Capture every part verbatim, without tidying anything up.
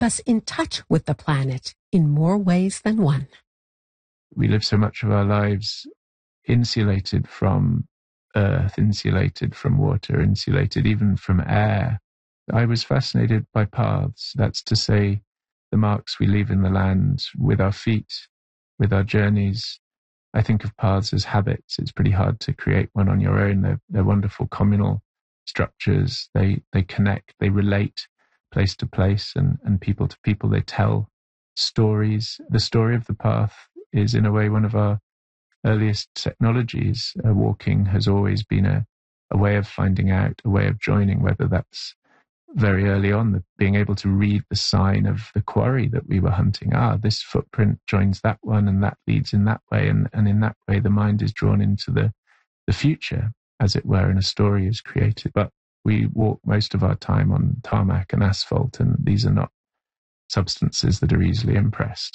us in touch with the planet in more ways than one. We live so much of our lives insulated from earth, insulated from water, insulated even from air. I was fascinated by paths. That's to say, the marks we leave in the land with our feet, with our journeys. I think of paths as habits. It's pretty hard to create one on your own. They're, they're wonderful communal structures. They they connect, they relate place to place and, and people to people. They tell stories. The story of the path is in a way one of our earliest technologies. Uh, walking has always been a, a way of finding out, a way of joining, whether that's very early on, the, being able to read the sign of the quarry that we were hunting. Ah, this footprint joins that one and that leads in that way. And, and in that way, the mind is drawn into the, the future, as it were, and a story is created. But we walk most of our time on tarmac and asphalt, and these are not substances that are easily impressed.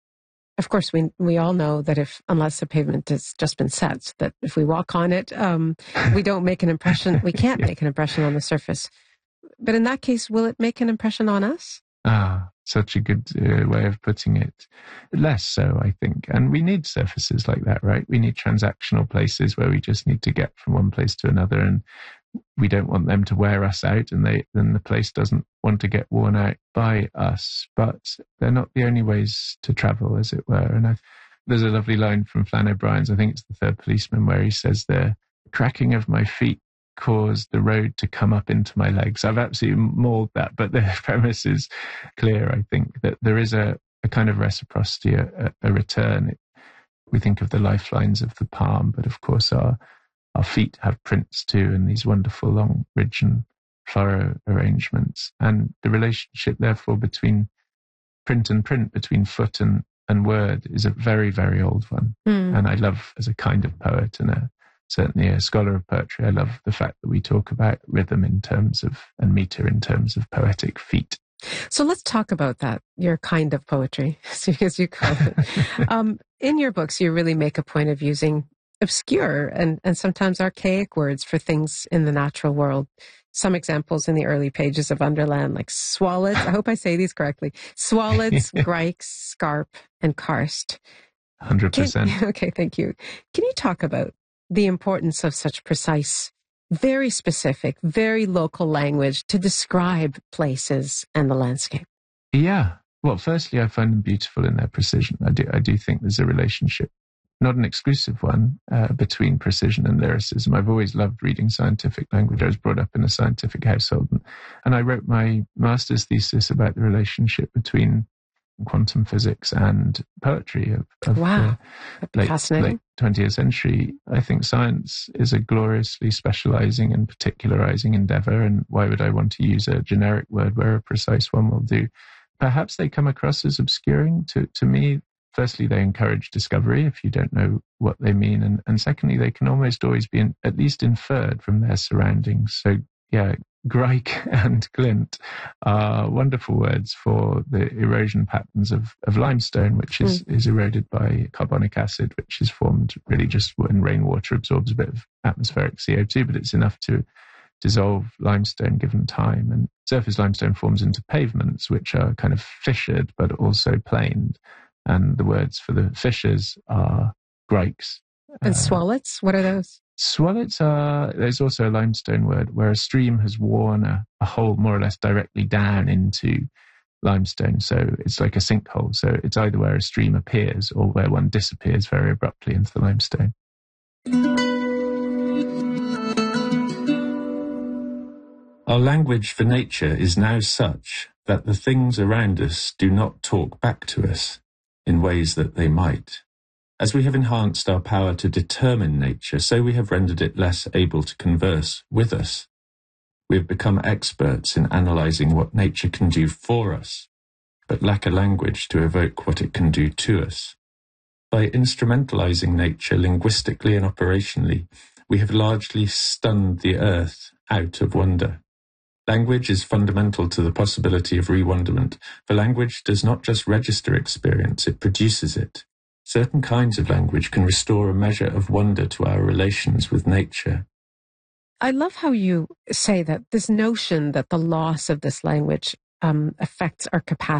Of course, we we all know that if, unless the pavement has just been set, that if we walk on it, um, we don't make an impression. We can't yeah. make an impression on the surface. But in that case, will it make an impression on us? Ah, such a good uh, way of putting it. Less so, I think. And we need surfaces like that, right? We need transactional places where we just need to get from one place to another, and we don't want them to wear us out, and they then the place doesn't want to get worn out by us. But they're not the only ways to travel, as it were. And I, there's a lovely line from Flann O'Brien's, I think it's The Third Policeman, where he says, the cracking of my feet caused the road to come up into my legs. I've absolutely mauled that, but the premise is clear, I think, that there is a, a kind of reciprocity, a, a return. We think of the lifelines of the palm, but of course our our feet have prints too, and these wonderful long ridge and furrow arrangements. And the relationship, therefore, between print and print, between foot and, and word, is a very, very old one. Mm. And I love, as a kind of poet and a certainly a scholar of poetry, I love the fact that we talk about rhythm in terms of, and meter in terms of poetic feet. So let's talk about that, your kind of poetry, as you call it. um, in your books, you really make a point of using obscure and, and sometimes archaic words for things in the natural world. Some examples in the early pages of Underland, like swallows. I hope I say these correctly. Swallows, grikes, scarp, and karst. one hundred percent. Can, okay, thank you. Can you talk about the importance of such precise, very specific, very local language to describe places and the landscape? Yeah. Well, firstly, I find them beautiful in their precision. I do, I do think there's a relationship, not an exclusive one, uh, between precision and lyricism. I've always loved reading scientific language. I was brought up in a scientific household, and, and I wrote my master's thesis about the relationship between quantum physics and poetry of, of wow. the late, late twentieth century. I think science is a gloriously specializing and particularizing endeavor, and why would I want to use a generic word where a precise one will do? Perhaps they come across as obscuring to, to me. Firstly, they encourage discovery if you don't know what they mean. And, and secondly, they can almost always be in, at least inferred from their surroundings. So, yeah, grike and glint are wonderful words for the erosion patterns of, of limestone, which is, mm. is eroded by carbonic acid, which is formed really just when rainwater absorbs a bit of atmospheric C O two, but it's enough to dissolve limestone given time. And surface limestone forms into pavements, which are kind of fissured, but also planed. And the words for the fissures are grikes. And uh, swallets, what are those? Swallets are, there's also a limestone word where a stream has worn a, a hole more or less directly down into limestone. So it's like a sinkhole. So it's either where a stream appears or where one disappears very abruptly into the limestone. Our language for nature is now such that the things around us do not talk back to us in ways that they might. As we have enhanced our power to determine nature, so we have rendered it less able to converse with us. We have become experts in analysing what nature can do for us, but lack a language to evoke what it can do to us. By instrumentalising nature linguistically and operationally, we have largely stunned the earth out of wonder. Language is fundamental to the possibility of re-wonderment, for language does not just register experience, it produces it. Certain kinds of language can restore a measure of wonder to our relations with nature. I love how you say that this notion that the loss of this language um, affects our capacity